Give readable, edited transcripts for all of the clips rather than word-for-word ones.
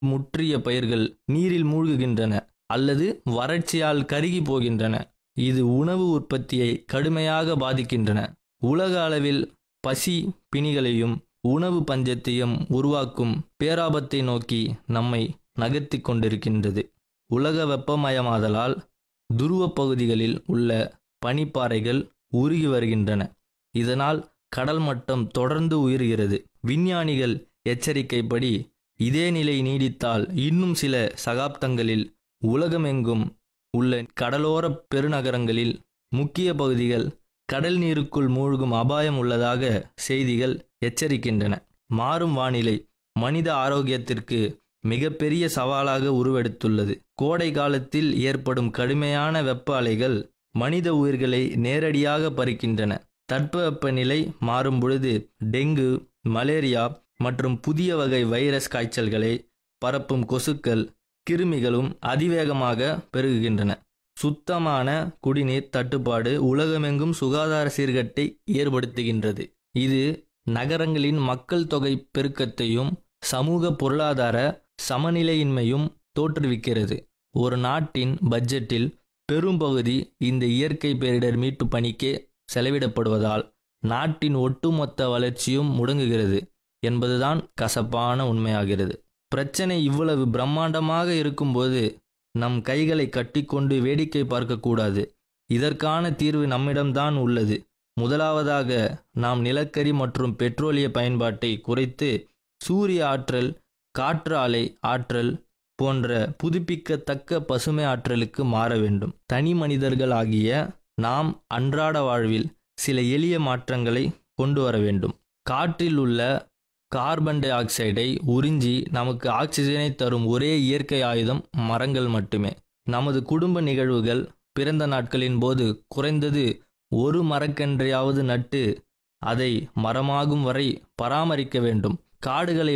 முற்றிய பயிர்கள் நீரில் மூழ்குகின்றன அல்லது வறட்சியால் கருகி போகின்றன. இது உணவு உற்பத்தியை கடுமையாக பாதிக்கின்றன. உலக அளவில் பசி பிணிகளையும் உணவு பஞ்சத்தையும் உருவாக்கும் பேராபத்தை நோக்கி நம்மை நகர்த்தி கொண்டிருக்கின்றது. உலக வெப்பமயமாதலால் துருவ பகுதிகளில் உள்ள பனிப்பாறைகள் உருகி வருகின்றன. இதனால் கடல் மட்டம் தொடர்ந்து உயர்கிறது. விஞ்ஞானிகள் எச்சரிக்கைப்படி இதே நிலை நீடித்தால் இன்னும் சில சகாப்தங்களில் உலகமெங்கும் உள்ள கடலோர பெருநகரங்களில் முக்கிய பகுதிகள் கடல் நீருக்குள் மூழ்கும் அபாயம் உள்ளதாக செய்திகள் எச்சரிக்கின்றன. மாறும் வானிலை மனித ஆரோக்கியத்திற்கு மிகப்பெரிய சவாலாக உருவெடுத்துள்ளது. கோடை காலத்தில் ஏற்படும் கடுமையான வெப்ப அலைகள் மனித உயிர்களை நேரடியாக பறிக்கின்றன. தட்பவெப்பநிலை மாறும் பொழுது டெங்கு, மலேரியா மற்றும் புதிய வகை வைரஸ் காய்ச்சல்களை பரப்பும் கொசுக்கள், கிருமிகளும் அதிவேகமாக பெருகுகின்றன. சுத்தமான குடிநீர் தட்டுப்பாடு உலகமெங்கும் சுகாதார சீர்கேட்டை ஏற்படுத்துகின்றது. இது நகரங்களின் மக்கள் தொகை பெருக்கத்தையும் சமூக பொருளாதார சமநிலையின்மையும் தோற்றுவிக்கிறது. ஒரு நாட்டின் பட்ஜெட்டில் பெரும்பகுதி இந்த இயற்கை பேரிடர் மீட்பு பணிக்கே செலவிடப்படுவதால் நாட்டின் ஒட்டுமொத்த வளர்ச்சியும் முடங்குகிறது என்பதுதான் கசப்பான உண்மையாகிறது. பிரச்சனை இவ்வளவு பிரம்மாண்டமாக இருக்கும்போது நம் கைகளை கட்டிக்கொண்டு வேடிக்கை பார்க்கக்கூடாது. இதற்கான தீர்வு நம்மிடம்தான் உள்ளது. முதலாவதாக நாம் நிலக்கரி மற்றும் பெட்ரோலிய பயன்பாட்டை குறைத்து சூரிய ஆற்றல், காற்று ஆலை ஆற்றல் போன்ற புதுப்பிக்கத்தக்க பசுமை ஆற்றலுக்கு மாற வேண்டும். தனி மனிதர்கள் ஆகிய நாம் அன்றாட வாழ்வில் சில எளிய மாற்றங்களை கொண்டு வர வேண்டும். காற்றில் உள்ள கார்பன் டை ஆக்சைடை உறிஞ்சி நமக்கு ஆக்சிஜனை தரும் ஒரே இயற்கை ஆயுதம் மரங்கள் மட்டுமே. நமது குடும்ப நிகழ்வுகள், பிறந்த நாட்களின் போது குறைந்தது ஒரு மரக்கன்றையாவது நட்டு அதை மரமாகும் வரை பராமரிக்க வேண்டும். காடுகளை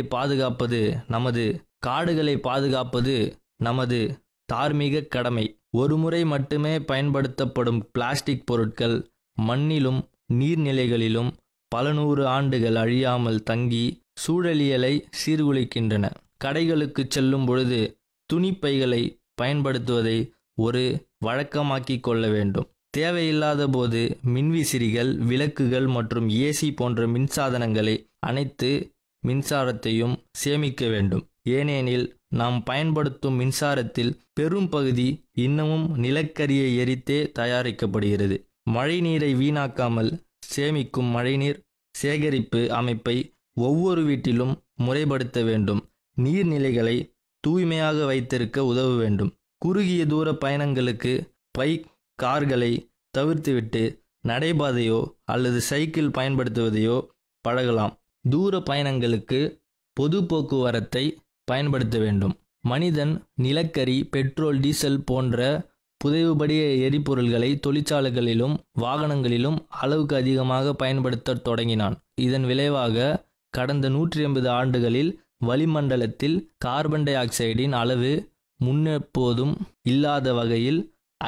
பாதுகாப்பது நமது தார்மீக கடமை. ஒருமுறை மட்டுமே பயன்படுத்தப்படும் பிளாஸ்டிக் பொருட்கள் மண்ணிலும் நீர்நிலைகளிலும் பல நூறு ஆண்டுகள் அழியாமல் தங்கி சூழலியலை சீர்குலைக்கின்றன. கடைகளுக்கு செல்லும் பொழுது துணிப்பைகளை பயன்படுத்துவதை ஒரு வழக்கமாக்கி கொள்ள வேண்டும். தேவையில்லாத போது மின்விசிறிகள், விளக்குகள் மற்றும் ஏசி போன்ற மின்சாதனங்களை அணைத்து மின்சாரத்தையும் சேமிக்க வேண்டும். ஏனெனில் நாம் பயன்படுத்தும் மின்சாரத்தில் பெரும் பகுதி இன்னமும் நிலக்கரியை எரித்தே தயாரிக்கப்படுகிறது. மழைநீரை வீணாக்காமல் சேமிக்கும் மழைநீர் சேகரிப்பு அமைப்பை ஒவ்வொரு வீட்டிலும் முறைப்படுத்த வேண்டும். நீர்நிலைகளை தூய்மையாக வைத்திருக்க உதவ வேண்டும். குறுகிய தூர பயணங்களுக்கு பைக், கார்களை தவிர்த்துவிட்டு நடைபாதையோ அல்லது சைக்கிள் பயன்படுத்துவதையோ பழகலாம். தூர பயணங்களுக்கு பொது போக்குவரத்தை பயன்படுத்த வேண்டும். மனிதன் நிலக்கரி, பெட்ரோல், டீசல் போன்ற புதைவுபடிய எரிபொருள்களை தொழிற்சாலைகளிலும் வாகனங்களிலும் அளவுக்கு அதிகமாக பயன்படுத்த தொடங்கினான். இதன் விளைவாக கடந்த 180 ஆண்டுகளில் வளிமண்டலத்தில் கார்பன் டை ஆக்சைடின் அளவு முன்னெப்போதும் இல்லாத வகையில்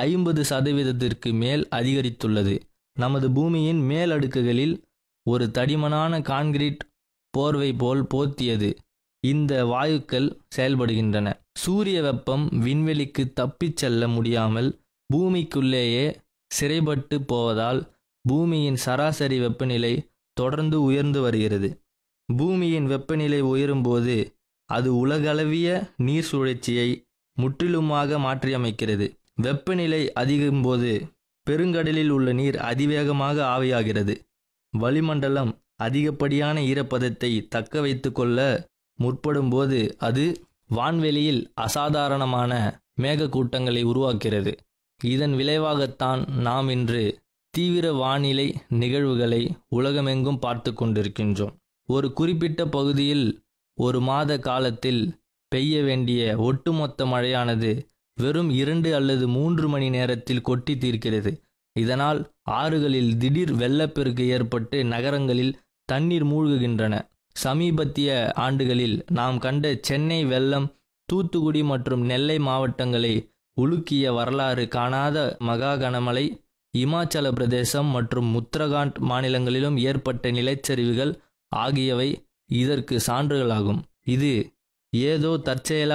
50% மேல் அதிகரித்துள்ளது. நமது பூமியின் மேல் அடுக்குகளில் ஒரு தடிமனான கான்கிரீட் போர்வை போல் போர்த்தியது இந்த வாயுக்கள் செயல்படுகின்றன. சூரிய வெப்பம் விண்வெளிக்கு தப்பிச் செல்ல முடியாமல் பூமிக்குள்ளேயே சிறைப்பட்டு போவதால் பூமியின் சராசரி வெப்பநிலை தொடர்ந்து உயர்ந்து வருகிறது. பூமியின் வெப்பநிலை உயரும்போது அது உலகளவிய நீர் சுழற்சியை முற்றிலுமாக மாற்றியமைக்கிறது. வெப்பநிலை அதிகம்போது பெருங்கடலில் உள்ள நீர் அதிவேகமாக ஆவியாகிறது. வளிமண்டலம் அதிகப்படியான ஈரப்பதத்தை தக்க வைத்து கொள்ள முற்படும் போது அது வான்வெளியில் அசாதாரணமான மேகக்கூட்டங்களை உருவாக்கிறது. இதன் விளைவாகத்தான் நாம் இன்று தீவிர வானிலை நிகழ்வுகளை உலகமெங்கும் பார்த்து கொண்டிருக்கின்றோம். ஒரு குறிப்பிட்ட பகுதியில் ஒரு மாத காலத்தில் பெய்ய வேண்டிய ஒட்டுமொத்த மழையானது வெறும் 2 அல்லது 3 மணி நேரத்தில் கொட்டி தீர்க்கிறது. இதனால் ஆறுகளில் திடீர் வெள்ளப்பெருக்கு ஏற்பட்டு நகரங்களில் தண்ணீர் மூழ்குகின்றன. சமீபத்திய ஆண்டுகளில் நாம் கண்ட சென்னை வெள்ளம், தூத்துக்குடி மற்றும் நெல்லை மாவட்டங்களை உலுக்கிய வரலாறு காணாத மகா கனமழை, இமாச்சல பிரதேசம் மற்றும் உத்தரகாண்ட் மாநிலங்களிலும் ஏற்பட்ட நிலச்சரிவுகள் ஆகியவை இதற்கு சான்றுகளாகும். இது ஏதோ தற்செயலாக